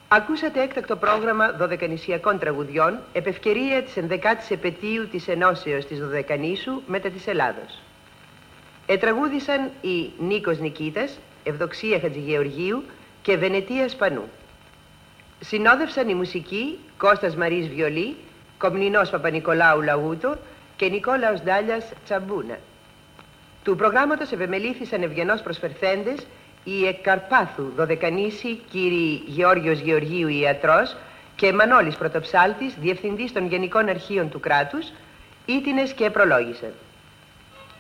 Ακούσατε έκτακτο πρόγραμμα δωδεκανησιακών τραγουδιών επ' ευκαιρία της 11ης επετείου της Ενώσεως της Δωδεκανήσου μετά της Ελλάδος. Τραγούδησαν οι Νίκος Νικήτας, Ευδοξία Χατζηγεωργίου και Βενετία Σπανού. Συνόδευσαν οι μουσικοί Κώστας Μαρής Βιολί, Κομνηνός Παπα-Νικολάου Λαούτο και Νικόλαος Ντάλιας Τσαμπούνα. Του προγράμματος επεμελήθησαν ευγενώς προσφερθέντες οι εκ Καρπάθου Δωδεκανήσι κύριοι Γεώργιος Γεωργίου Ιατρός και Μανώλης Πρωτοψάλτης, Διευθυντής των Γενικών Αρχείων του Κράτους, ήτινες και προλόγησαν.